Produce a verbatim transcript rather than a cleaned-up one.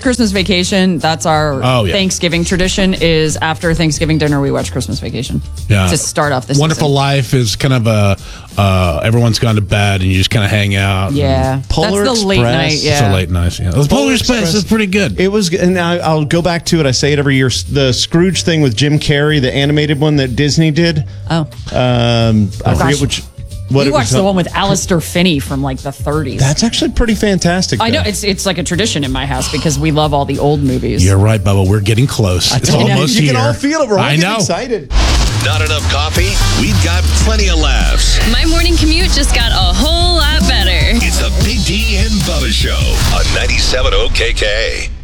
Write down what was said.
Christmas Vacation, that's our Oh, yeah. Thanksgiving tradition, is after Thanksgiving dinner, we watch Christmas Vacation. Yeah. To start off this Wonderful season. Life is kind of a, uh, everyone's gone to bed and you just kind of hang out. Yeah. Polar that's the late Express. night. It's Yeah. a late night. Yeah. The Polar Express is pretty good. It was, and I, I'll go back to it. I say it every year. The Scrooge thing with Jim Carrey, the animated one that Disney did. Oh. Um, I gosh. forget which. What We it was watched the one with Alistair Finney from like the thirties. That's actually pretty fantastic. I know though. it's it's like a tradition in my house because we love all the old movies. You're right, Bubba. We're getting close. It's know. almost You here. can all feel it. We're all I getting know. excited. Not enough coffee? We've got plenty of laughs. My morning commute just got a whole lot better. It's the Big D and Bubba Show on ninety-seven point oh K K.